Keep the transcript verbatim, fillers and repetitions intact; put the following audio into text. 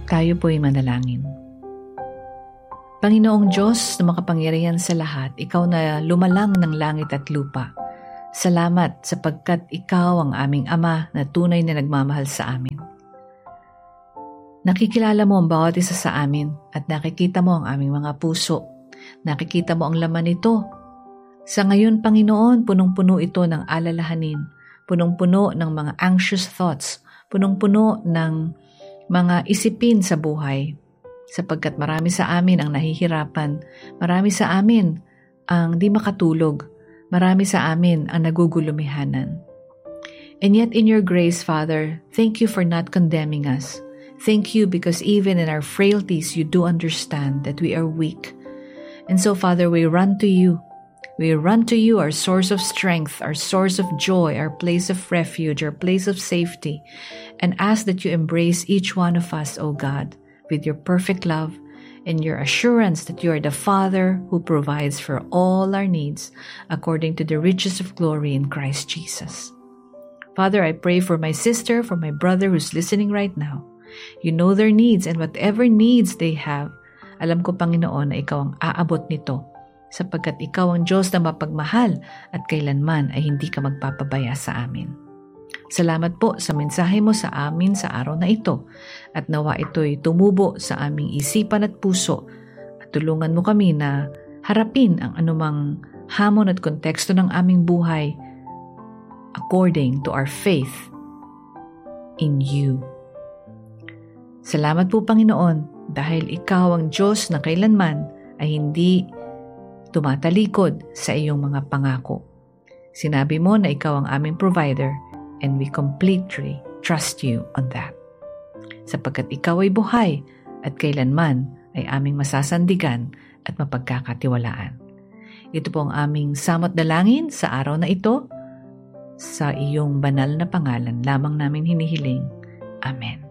Tayo po'y manalangin. Panginoong Diyos na makapangyarihan sa lahat, Ikaw na lumalang ng langit at lupa, salamat sapagkat Ikaw ang aming Ama na tunay na nagmamahal sa amin. Nakikilala mo ang bawat isa sa amin at nakikita mo ang aming mga puso. Nakikita mo ang laman nito. Sa ngayon, Panginoon, punong-puno ito ng alalahanin, punong-puno ng mga anxious thoughts, punong-puno ng mga isipin sa buhay. Sapagkat marami sa amin ang nahihirapan, marami sa amin ang di makatulog, marami sa amin ang nagugulumihanan. And yet in your grace, Father, thank you for not condemning us. Thank you because even in our frailties, you do understand that we are weak. And so, Father, we run to you. We run to you, our source of strength, our source of joy, our place of refuge, our place of safety, and ask that you embrace each one of us, O God, with your perfect love and your assurance that you are the Father who provides for all our needs according to the riches of glory in Christ Jesus. Father, I pray for my sister, for my brother who's listening right now. You know their needs, and whatever needs they have, alam ko, Panginoon, na Ikaw ang aabot nito, sapagkat Ikaw ang Diyos na mapagmahal at kailanman ay hindi ka magpapabaya sa amin. Salamat po sa mensahe mo sa amin sa araw na ito, at nawa ito'y tumubo sa aming isipan at puso, at tulungan mo kami na harapin ang anumang hamon at konteksto ng aming buhay according to our faith in you. Salamat po, Panginoon, dahil Ikaw ang Diyos na kailanman ay hindi tumatalikod sa iyong mga pangako. Sinabi mo na Ikaw ang aming provider, and we completely trust you on that. Sapagkat Ikaw ay buhay at kailanman ay aming masasandigan at mapagkakatiwalaan. Ito po ang aming samot dalangin sa araw na ito. Sa iyong banal na pangalan lamang namin hinihiling. Amen.